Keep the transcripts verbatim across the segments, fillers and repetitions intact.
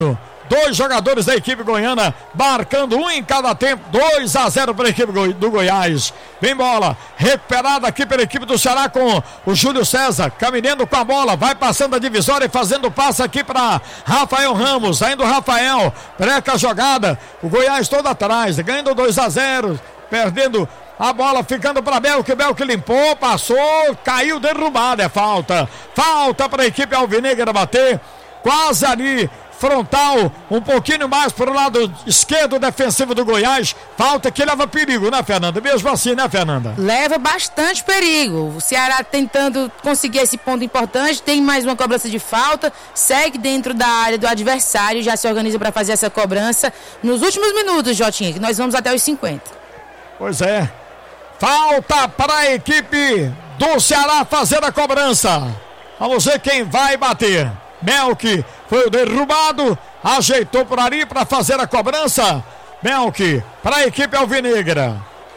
Dois jogadores da equipe goiana marcando um em cada tempo. dois a zero para a equipe do Goiás. Vem bola recuperada aqui pela equipe do Ceará com o Júlio César caminhando com a bola, vai passando a divisória e fazendo passe aqui para Rafael Ramos. Saindo Rafael, breca a jogada, o Goiás todo atrás, ganhando dois a zero, perdendo a bola, ficando para Belk, Belk limpou, passou, caiu, derrubada, é falta. Falta para a equipe alvinegra bater, quase ali frontal, um pouquinho mais para o lado esquerdo defensivo do Goiás. Falta que leva perigo, né, Fernanda? Mesmo assim, né, Fernanda? Leva bastante perigo. O Ceará tentando conseguir esse ponto importante, tem mais uma cobrança de falta, segue dentro da área do adversário, já se organiza para fazer essa cobrança nos últimos minutos, Jotinha, que nós vamos até os cinquenta. Pois é. Falta para a equipe do Ceará fazer a cobrança. Vamos ver quem vai bater. Belk foi o derrubado, ajeitou por ali para fazer a cobrança. Belk para a equipe alvinegra.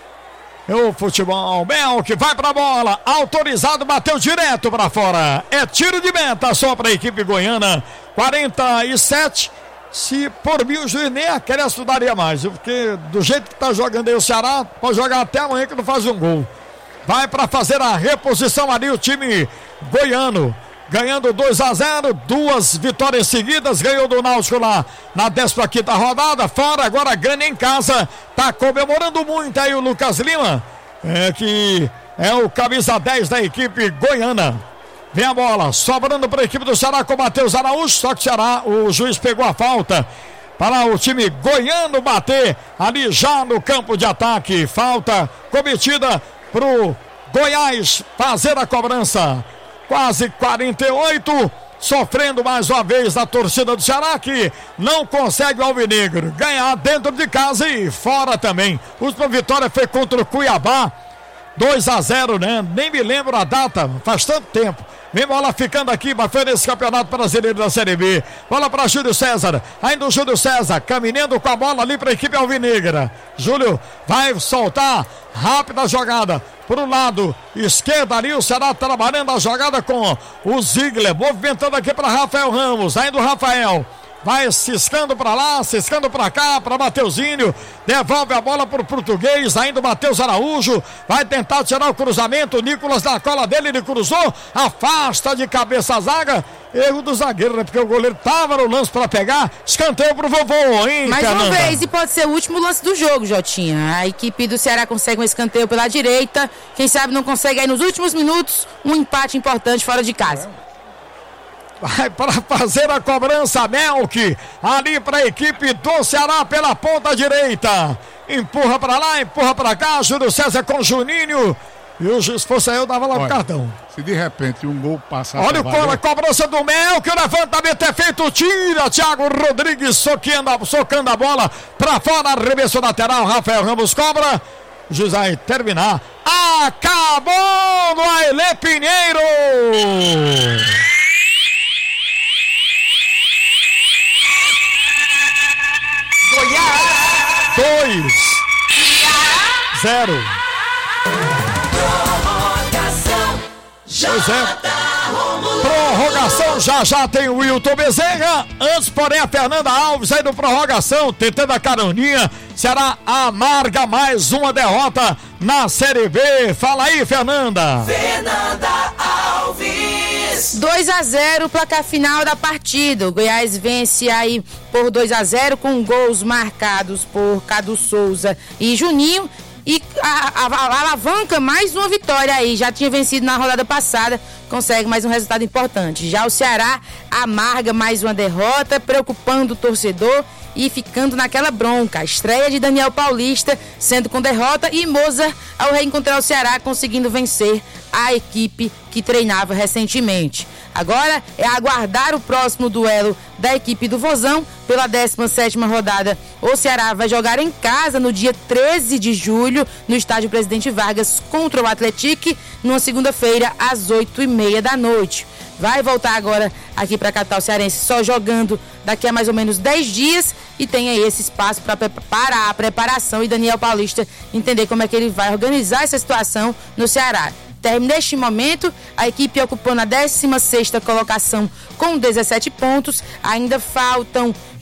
O futebol, Belk vai para a bola, autorizado, bateu direto para fora. É tiro de meta só para a equipe goiana. quarenta e sete. Se por mim o juiz nem acresce daria mais, porque do jeito que está jogando aí o Ceará, pode jogar até amanhã que não faz um gol. Vai para fazer a reposição ali o time goiano. Ganhando dois a zero, duas vitórias seguidas, ganhou do Náutico lá na décima quinta rodada, fora, agora ganha em casa, tá comemorando muito aí o Lucas Lima, é, que é o camisa dez da equipe goiana. Vem a bola, sobrando para a equipe do Ceará com o Matheus Araújo, só que o Ceará, o juiz pegou a falta para o time goiano bater ali já no campo de ataque, falta cometida pro Goiás fazer a cobrança. Quase quarenta e oito, sofrendo mais uma vez a torcida do Ceará, que não consegue o alvinegro ganhar dentro de casa e fora também. A última vitória foi contra o Cuiabá, dois a zero, né? Nem me lembro a data, faz tanto tempo. Vem bola ficando aqui, mas foi nesse campeonato brasileiro da Série B. Bola para Júlio César. Ainda o Júlio César caminhando com a bola ali para a equipe alvinegra. Júlio vai soltar. Rápida jogada pro lado esquerdo ali. O Ceará trabalhando a jogada com o Ziegler. Movimentando aqui para Rafael Ramos. Ainda o Rafael. Vai ciscando para lá, ciscando para cá, para Mateuzinho, devolve a bola para o português, ainda o Matheus Araújo, vai tentar tirar o cruzamento, o Nicolas na cola dele, ele cruzou, afasta de cabeça a zaga, erro do zagueiro, né? Porque o goleiro tava no lance para pegar, escanteio pro vovô, hein, mais Fernanda? uma vez, e pode ser o último lance do jogo, Jotinha. A equipe do Ceará consegue um escanteio pela direita, quem sabe não consegue aí nos últimos minutos um empate importante fora de casa. Vai para fazer a cobrança, Belk, ali para a equipe do Ceará pela ponta direita. Empurra para lá, empurra para cá, Júlio César com o Juninho. E o juiz fosse eu, dava lá o cartão. Se de repente um gol passar. Olha o colo, a cobrança do Belk, o levantamento é feito, tira, Thiago Rodrigues socando, socando a bola para fora, arremesso lateral, Rafael Ramos cobra. O juiz vai terminar. Acabou no Ailê Pinheiro! Dois, zero. Pois é. Prorrogação, já já tem o Wilton Bezerra. Antes, porém, a Fernanda Alves aí do prorrogação, tentando a caroninha. Ceará amarga mais uma derrota na Série B. Fala aí, Fernanda. Fernanda Alves. dois a zero, placar final da partida. O Goiás vence aí por dois a zero com gols marcados por Cadu Souza e Juninho. E a, a, a alavanca mais uma vitória aí, já tinha vencido na rodada passada, consegue mais um resultado importante. Já o Ceará amarga mais uma derrota, preocupando o torcedor e ficando naquela bronca. A estreia de Daniel Paulista sendo com derrota e Mozart, ao reencontrar o Ceará, conseguindo vencer a equipe que treinava recentemente. Agora é aguardar o próximo duelo da equipe do Vozão pela décima sétima rodada. O Ceará vai jogar em casa no dia treze de julho no estádio Presidente Vargas contra o Atlético, numa segunda-feira às oito e meia da noite. Vai voltar agora aqui para a capital cearense só jogando daqui a mais ou menos dez dias e tem aí esse espaço pra, para a preparação e Daniel Paulista entender como é que ele vai organizar essa situação no Ceará. Neste momento, a equipe ocupando a décima sexta colocação com dezessete pontos. Ainda faltam